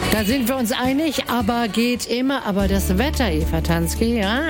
Da sind wir uns einig, aber geht immer. Aber das Wetter, Eva Tansky, ja?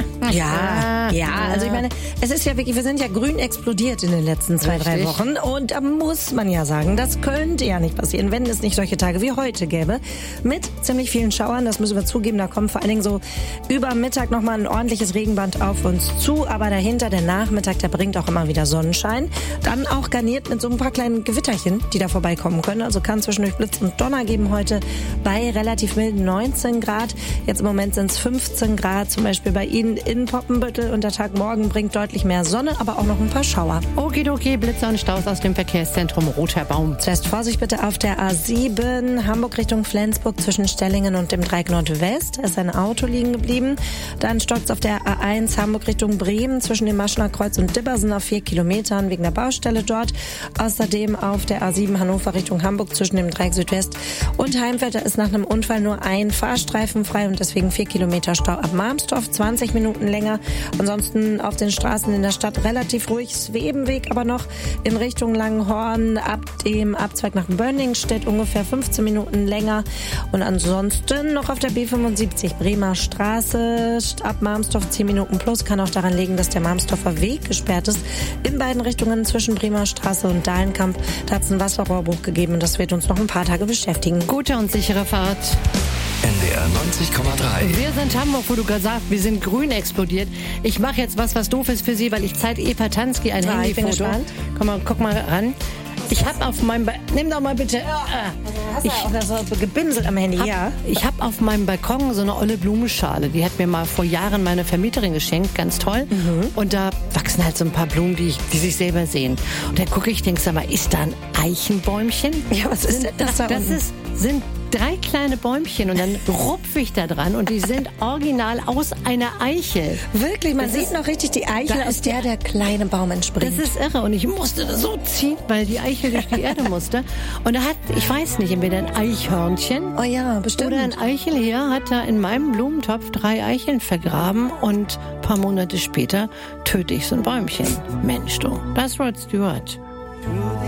Ja, also ich meine, es ist ja wirklich, wir sind ja grün explodiert in den letzten 2-3 Wochen. Und da muss man ja sagen, das könnte ja nicht passieren, wenn es nicht solche Tage wie heute gäbe. Mit ziemlich vielen Schauern, das müssen wir zugeben, da kommt vor allen Dingen so über Mittag nochmal ein ordentliches Regenband auf uns zu. Aber dahinter, der Nachmittag, der bringt auch immer wieder Sonnenschein. Dann auch garniert mit so ein paar kleinen Gewitterchen, die da vorbeikommen können. Also kann zwischendurch Blitz und Donner geben heute bei relativ milden 19 Grad. Jetzt im Moment sind es 15 Grad, zum Beispiel bei Ihnen in Poppenbüttel. Und der Tag morgen bringt deutlich mehr Sonne, aber auch noch ein paar Schauer. Okidoki, Blitzer und Staus aus dem Verkehrszentrum Roter Baum. Zuerst Vorsicht bitte auf der A7, Hamburg Richtung Flensburg zwischen Stellingen und dem Dreieck Nordwest. Da ist ein Auto liegen geblieben. Dann stockt auf der A1 Hamburg Richtung Bremen zwischen dem Maschner Kreuz und Dibbersen auf 4 Kilometern wegen der Baustelle dort. Außerdem auf der A7 Hannover Richtung Hamburg zwischen dem Dreieck Südwest und Heimfeld. Da ist nach einem Unfall nur ein Fahrstreifen frei und deswegen 4 Kilometer Stau ab Marmstorf, 20 Minuten länger. Ansonsten auf den Straßen in der Stadt relativ ruhig. Svebenweg aber noch in Richtung Langenhorn ab dem Abzweig nach Bönningstedt ungefähr 15 Minuten länger. Und ansonsten noch auf der B75 Bremer Straße ab Marmstorf 10 Minuten plus. Kann auch daran liegen, dass der Marmstorfer Weg gesperrt ist. In beiden Richtungen zwischen Bremer Straße und Dahlenkamp. Da hat es einen Wasserrohrbruch gegeben und das wird uns noch ein paar Tage beschäftigen. Gute und sichere Fahrt. NDR 90,3. Wir sind Hamburg, wo du gesagt hast, wir sind grün explodiert. Ich mache jetzt was doof ist für Sie, weil ich zeige Eva Tansky ein Handyfoto. Komm mal, guck mal ran. Ich habe auf meinem nimm doch mal bitte. Hast du auch so gebimselt am Handy? Ja. Ich habe auf meinem Balkon so eine olle Blumenschale. Die hat mir mal vor Jahren meine Vermieterin geschenkt, ganz toll. Und da wachsen halt so ein paar Blumen, die sich selber sehen. Und da gucke ich, denke, sag mal, ist da ein Eichenbäumchen? Ja, was ist denn das da unten? Sind 3 kleine Bäumchen und dann rupfe ich da dran und die sind original aus einer Eichel. Wirklich, man sieht noch richtig die Eichel, aus der der kleine Baum entspringt. Das ist irre und ich musste das so ziehen, weil die Eichel durch die Erde musste. Und da hat, ich weiß nicht, entweder ein Eichhörnchen bestimmt. Oder ein Eichelheer hat da in meinem Blumentopf 3 Eicheln vergraben und ein paar Monate später töte ich so ein Bäumchen. Mensch, du, das ist Rod Stewart.